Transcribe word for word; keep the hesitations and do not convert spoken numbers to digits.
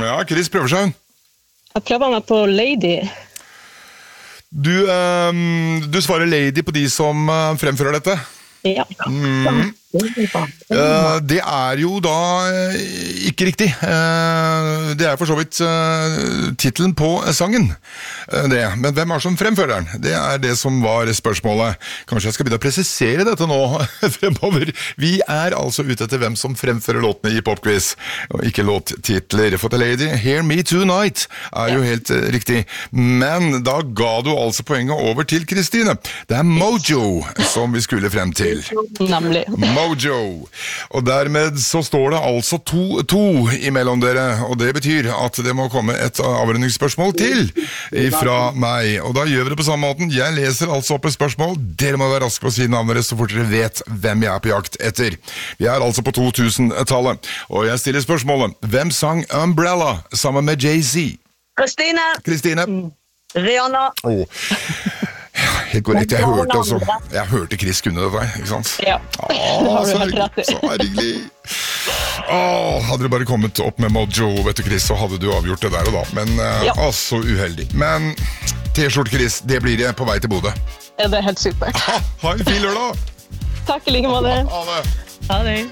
Ja, Chris prøver seg. Jeg prøver meg på Lady. Du, um, du svarer Lady på de som uh, fremfører dette? Ja. Mm. Uh, det er jo da uh, ikke riktig. Uh, det er for så vidt uh, titlen på sangen. Uh, det. Men hvem er som fremfører den? Det er det som var spørsmålet. Kanskje jeg skal begynne å presisere dette nå fremover. Vi er altså ute etter hvem som fremfører låtene i Popquiz, og ikke låttitler. For The Lady, Hear Me Tonight, er jo helt uh, riktig. Men da ga du altså poenget over til Kristine. Det er Mojo som vi skulle frem til. Nemlig. Mojo. Og dermed så står det altså to to imellom dere, og det betyr at det må komme et avrundingsspørsmål til fra meg. Og da gjør vi det på samme måten. Jeg leser altså opp et spørsmål. Dere må være raske på å si navnet deres så fort dere vet hvem jeg er på jakt etter. Vi er altså på to tusen-tallet, og jeg stiller spørsmålet: hvem sang Umbrella sammen med Jay-Z? Kristine. Kristine. Rihanna. Åh. Helt korrekt, jeg hørte også Jeg hørte Chris kunne dette, ikke sant? Ja, Åh, så hyggelig, så hyggelig. Åh, hadde du bare kommet opp med Mojo, vet du Chris, så hadde du avgjort det der og da. Men, uh, ja. Åh, så uheldig. Men T-skjort Chris, det blir det på vei til Bodø. Ja, det er helt supert. Ha, ha en fin lørdag! Takk i like måte. Ha det. Ha det.